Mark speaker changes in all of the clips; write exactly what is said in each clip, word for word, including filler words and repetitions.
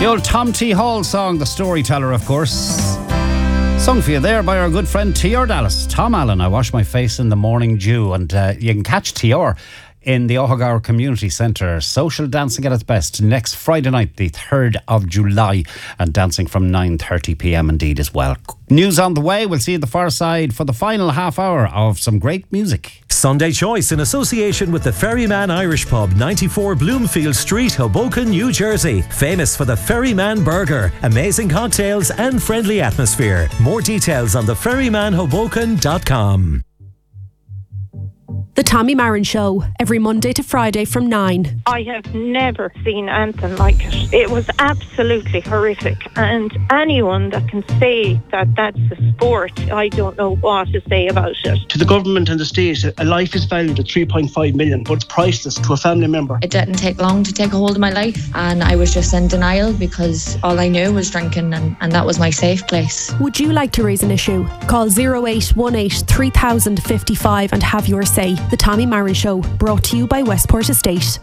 Speaker 1: The old Tom T. Hall song, The Storyteller, of course. Sung for you there by our good friend T R Dallas. Tom Allen, I wash my face in the morning dew. And uh, you can catch T R in the Ohogower Community Centre. Social dancing at its best next Friday night, the third of July. And dancing from nine thirty p m indeed as well. News on the way. We'll see you at the far side for the final half hour of some great music.
Speaker 2: Sunday Choice in association with the Ferryman Irish Pub, ninety-four Bloomfield Street, Hoboken, New Jersey. Famous for the Ferryman Burger, amazing cocktails and friendly atmosphere. More details on the ferryman hoboken dot com.
Speaker 3: The Tommy Marin Show, every Monday to Friday from nine.
Speaker 4: I have never seen anything like it. It was absolutely horrific. And anyone that can say that that's a sport, I don't know what to say about it.
Speaker 5: To the government and the state, a life is valued at three point five million, but it's priceless to a family member.
Speaker 6: It didn't take long to take a hold of my life, and I was just in denial because all I knew was drinking, and, and that was my safe place.
Speaker 3: Would you like to raise an issue? Call oh eight one eight, three thousand fifty-five and have your say. The Tommy Marin Show, brought to you by Westport Estate.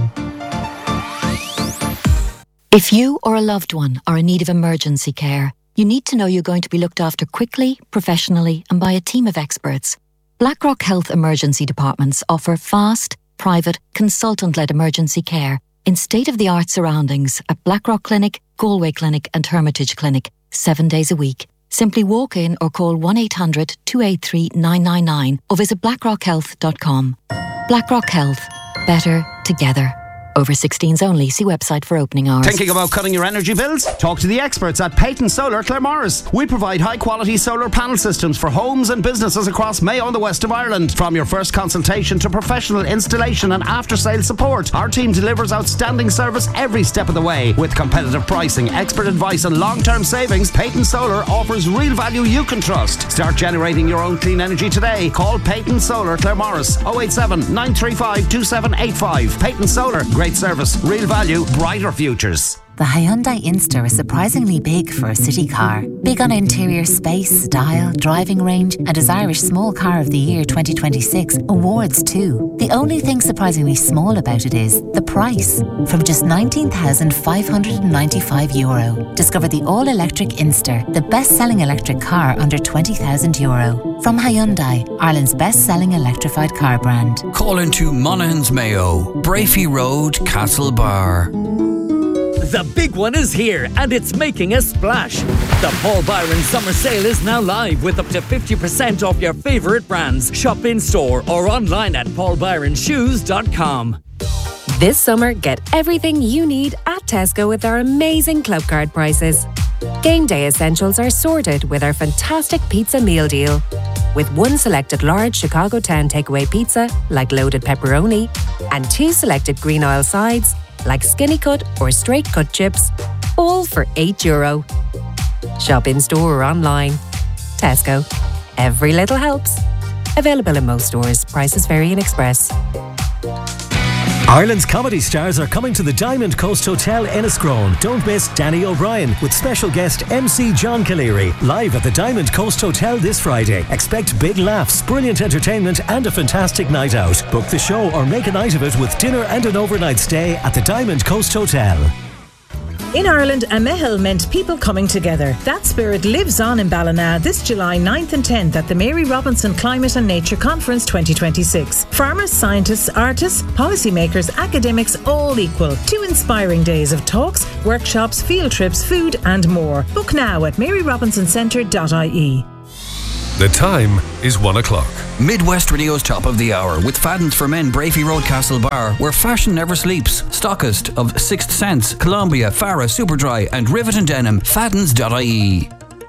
Speaker 7: If you or a loved one are in need of emergency care, you need to know you're going to be looked after quickly, professionally, and by a team of experts. Blackrock Health Emergency Departments offer fast, private, consultant-led emergency care in state-of-the-art surroundings at Blackrock Clinic, Galway Clinic and Hermitage Clinic, seven days a week. Simply walk in or call one eight hundred, two eight three, nine nine nine or visit blackrock health dot com. Blackrock Health. Better together. Over sixteens only. See website for opening hours.
Speaker 1: Thinking about cutting your energy bills? Talk to the experts at Peyton Solar Claremorris. We provide high quality solar panel systems for homes and businesses across Mayo and the west of Ireland. From your first consultation to professional installation and after sales support, our team delivers outstanding service every step of the way. With competitive pricing, expert advice and long term savings, Peyton Solar offers real value you can trust. Start generating your own clean energy today. Call Peyton Solar Claremorris oh eight seven, nine three five, two seven eight five. Peyton Solar. Great service, real value, brighter futures.
Speaker 8: The Hyundai Inster is surprisingly big for a city car. Big on interior space, style, driving range, and as Irish Small Car of the Year twenty twenty-six awards too. The only thing surprisingly small about it is the price. From just nineteen thousand five hundred ninety-five euro. Discover the all-electric Inster, the best-selling electric car under twenty thousand euro. From Hyundai, Ireland's best-selling electrified car brand.
Speaker 9: Call into Monaghan's Mayo, Brafey Road, Castlebar.
Speaker 10: The big one is here, and it's making a splash. The Paul Byron Summer Sale is now live with up to fifty percent off your favourite brands. Shop in store or online at paul byron shoes dot com.
Speaker 11: This summer, get everything you need at Tesco with our amazing club card prices. Game day essentials are sorted with our fantastic pizza meal deal. With one selected large Chicago Town takeaway pizza, like loaded pepperoni, and two selected green oil sides, like skinny cut or straight cut chips, all for eight euro. Shop in store or online. Tesco. Every little helps. Available in most stores. Prices vary in Express.
Speaker 2: Ireland's comedy stars are coming to the Diamond Coast Hotel Enniscrone. Don't miss Danny O'Brien with special guest M C John Caleri, live at the Diamond Coast Hotel this Friday. Expect big laughs, brilliant entertainment and a fantastic night out. Book the show or make a night of it with dinner and an overnight stay at the Diamond Coast Hotel.
Speaker 12: In Ireland, a meitheal meant people coming together. That spirit lives on in Ballina this July ninth and tenth at the Mary Robinson Climate and Nature Conference twenty twenty-six. Farmers, scientists, artists, policymakers, academics, all equal. Two inspiring days of talks, workshops, field trips, food and more. Book now at mary robinson centre dot I E.
Speaker 13: The time is one o'clock.
Speaker 9: Midwest Radio's Top of the Hour with Faddens for Men, Brafey Road, Castlebar, where fashion never sleeps. Stockist of Sixth Sense, Columbia, Farah, Superdry and Rivet and Denim. Faddens dot I E.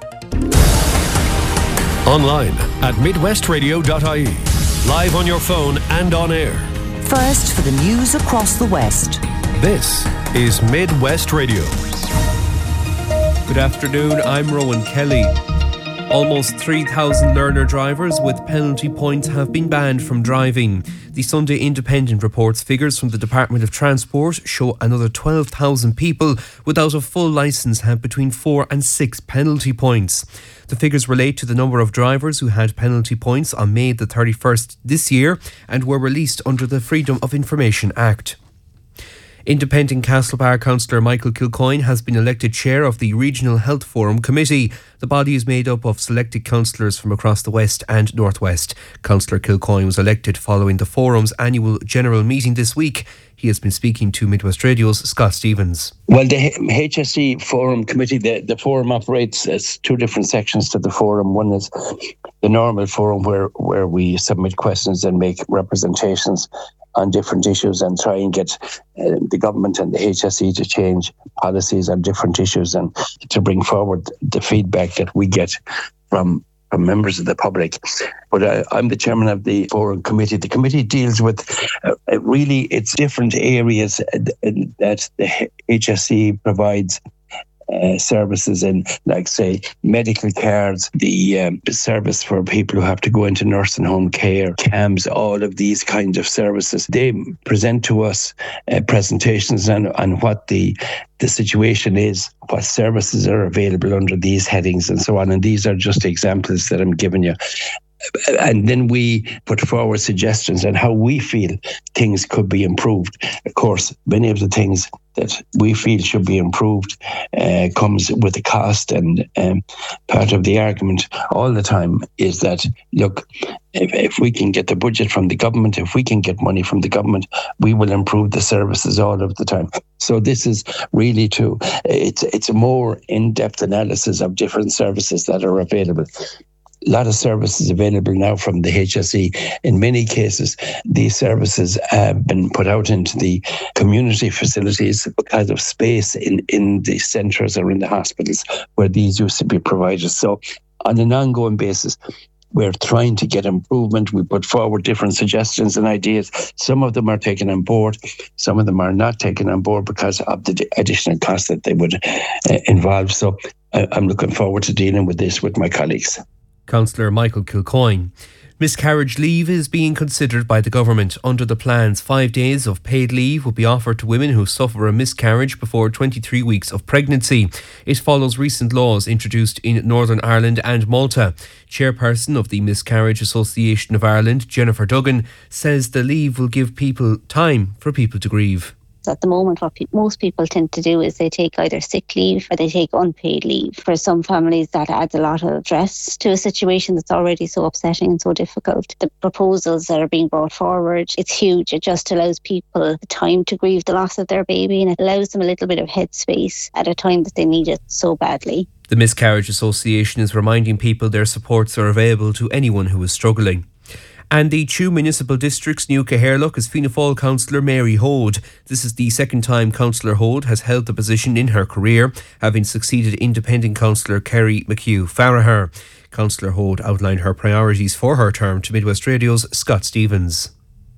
Speaker 13: Online at midwest radio dot I E. Live on your phone and on air.
Speaker 14: First for the news across the West.
Speaker 13: This is Midwest Radio.
Speaker 15: Good afternoon, I'm Rowan Kelly. Almost three thousand learner drivers with penalty points have been banned from driving. The Sunday Independent reports figures from the Department of Transport show another twelve thousand people without a full licence have between four and six penalty points. The figures relate to the number of drivers who had penalty points on May the thirty-first this year and were released under the Freedom of Information Act. Independent Castlebar councillor Michael Kilcoyne has been elected chair of the Regional Health Forum Committee. The body is made up of selected councillors from across the West and North West. Councillor Kilcoyne was elected following the forum's annual general meeting this week. He has been speaking to Midwest Radio's Scott Stevens.
Speaker 16: Well, the H S E Forum Committee, the, the forum operates as two different sections to the forum. One is the normal forum where, where we submit questions and make representations on different issues and try and get uh, the government and the H S E to change policies on different issues and to bring forward the feedback that we get from, from members of the public. But uh, I'm the chairman of the Forum Committee. The committee deals with uh, really it's different areas that the H S E provides Uh, services in, like, say, medical cards, the um, service for people who have to go into nursing home care, CAMS, all of these kinds of services. They present to us uh, presentations on, on what the the situation is, what services are available under these headings and so on. And these are just examples that I'm giving you. And then we put forward suggestions on how we feel things could be improved. Of course, many of the things that we feel should be improved uh, comes with a cost. And um, part of the argument all the time is that, look, if, if we can get the budget from the government, if we can get money from the government, we will improve the services all of the time. So this is really to, it's, it's a more in-depth analysis of different services that are available. A lot of services available now from the H S E. In many cases, these services have been put out into the community facilities because of space in, in the centres or in the hospitals where these used to be provided. So on an ongoing basis, we're trying to get improvement. We put forward different suggestions and ideas. Some of them are taken on board. Some of them are not taken on board because of the additional costs that they would uh, involve. So I, I'm looking forward to dealing with this with my colleagues.
Speaker 15: Councillor Michael Kilcoyne. Miscarriage leave is being considered by the government. Under the plans, five days of paid leave will be offered to women who suffer a miscarriage before twenty-three weeks of pregnancy. It follows recent laws introduced in Northern Ireland and Malta. Chairperson of the Miscarriage Association of Ireland, Jennifer Duggan, says the leave will give people time for people to grieve.
Speaker 17: At the moment, what pe- most people tend to do is they take either sick leave or they take unpaid leave. For some families, that adds a lot of stress to a situation that's already so upsetting and so difficult. The proposals that are being brought forward, it's huge. It just allows people the time to grieve the loss of their baby, and it allows them a little bit of headspace at a time that they need it so badly.
Speaker 15: The Miscarriage Association is reminding people their supports are available to anyone who is struggling. And the Tuam Municipal District's new Caherlock is Fianna Fáil councillor Mary Hode. This is the second time Councillor Hode has held the position in her career, having succeeded independent councillor Kerry McHugh Farragher. Councillor Hode outlined her priorities for her term to Midwest Radio's Scott Stevens.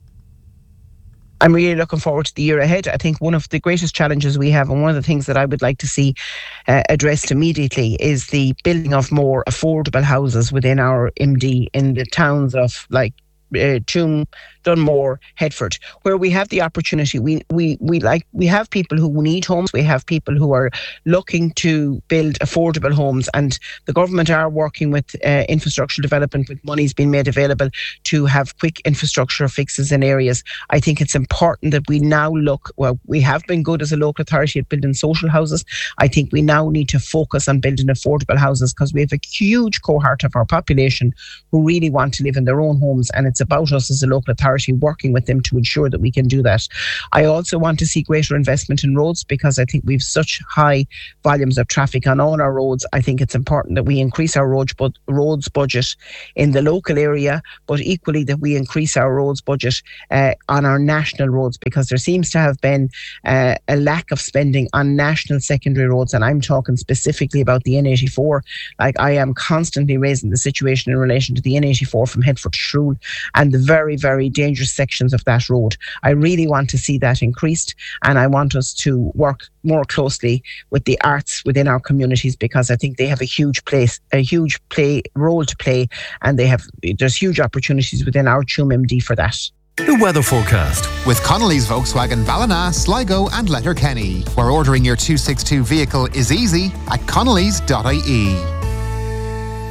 Speaker 18: I'm really looking forward to the year ahead. I think one of the greatest challenges we have, and one of the things that I would like to see uh, addressed immediately, is the building of more affordable houses within our M D in the towns of like uh, Tuam, Dunmore, Headford, where we have the opportunity. We we we like we have people who need homes. We have people who are looking to build affordable homes, and the government are working with uh, infrastructure development, with monies being made available to have quick infrastructure fixes in areas. I think it's important that we now look. Well, we have been good as a local authority at building social houses. I think we now need to focus on building affordable houses, because we have a huge cohort of our population who really want to live in their own homes, and it's about us as a local authority working with them to ensure that we can do that. I also want to see greater investment in roads, because I think we've such high volumes of traffic on all our roads. I think it's important that we increase our roads, but roads budget in the local area, but equally that we increase our roads budget uh, on our national roads, because there seems to have been uh, a lack of spending on national secondary roads, and I'm talking specifically about the N eighty-four. Like, I am constantly raising the situation in relation to the N eighty-four from Headford to Shrule and the very, very dangerous sections of that road. I really want to see that increased, and I want us to work more closely with the arts within our communities, because I think they have a huge place, a huge play role to play, and they have there's huge opportunities within our Tuam M D for that.
Speaker 19: The weather forecast with Connolly's Volkswagen Ballina, Sligo and Letterkenny, where ordering your two sixty-two vehicle is easy at connellys dot I E.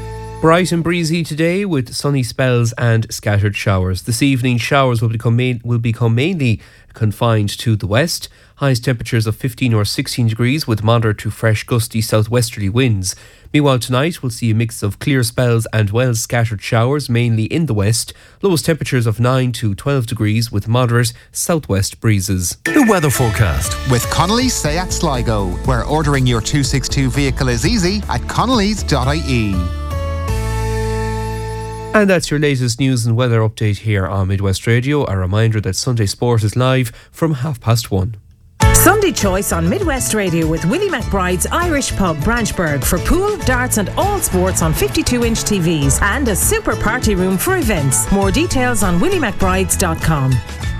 Speaker 15: Bright and breezy today with sunny spells and scattered showers. This evening, showers will become, main, will become mainly confined to the west. Highest temperatures of fifteen or sixteen degrees with moderate to fresh gusty southwesterly winds. Meanwhile, tonight we'll see a mix of clear spells and well scattered showers, mainly in the west. Lowest temperatures of nine to twelve degrees with moderate southwest breezes.
Speaker 13: The weather forecast
Speaker 19: with Connolly's Seat Sligo, where ordering your two sixty-two vehicle is easy at connellys dot I E.
Speaker 15: And that's your latest news and weather update here on Midwest Radio. A reminder that Sunday Sport is live from half past one.
Speaker 12: Sunday Choice on Midwest Radio with Willie McBride's Irish Pub, Branchburg, for pool, darts and all sports on fifty-two inch T Vs and a super party room for events. More details on willie mcbrides dot com.